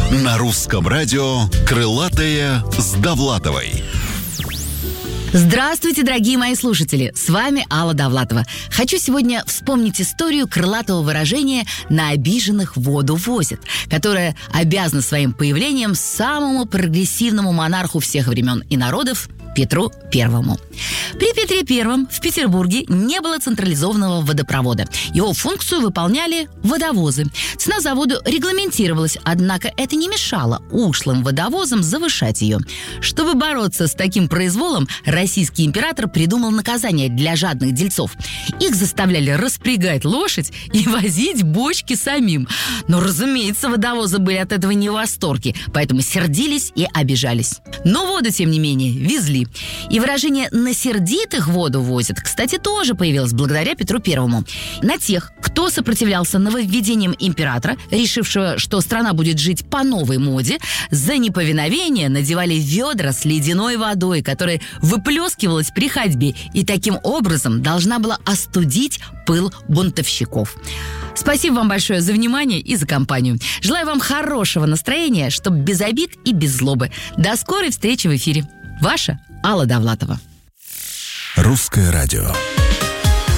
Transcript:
На русском радио «Крылатые с Довлатовой». Здравствуйте, дорогие мои слушатели! С вами Алла Довлатова. Хочу сегодня вспомнить историю крылатого выражения «на обиженных воду возят», которое обязано своим появлением самому прогрессивному монарху всех времен и народов Петру Первому. При Петре Первом в Петербурге не было централизованного водопровода. Его функцию выполняли водовозы. Цена за воду регламентировалась, однако это не мешало ушлым водовозам завышать ее. Чтобы бороться с таким произволом, российский император придумал наказание для жадных дельцов. Их заставляли распрягать лошадь и возить бочки самим. Но, разумеется, водовозы были от этого не в восторге, поэтому сердились и обижались. Но воду, тем не менее, везли. И выражение «на сердитых воду возят», кстати, тоже появилось благодаря Петру Первому. На тех, кто сопротивлялся нововведениям императора, решившего, что страна будет жить по новой моде, за неповиновение надевали ведра с ледяной водой, которая выплескивалась при ходьбе и таким образом должна была остудить пыл бунтовщиков. Спасибо вам большое за внимание и за компанию. Желаю вам хорошего настроения, чтобы без обид и без злобы. До скорой встречи в эфире. Ваша Алла Довлатова. Русское радио.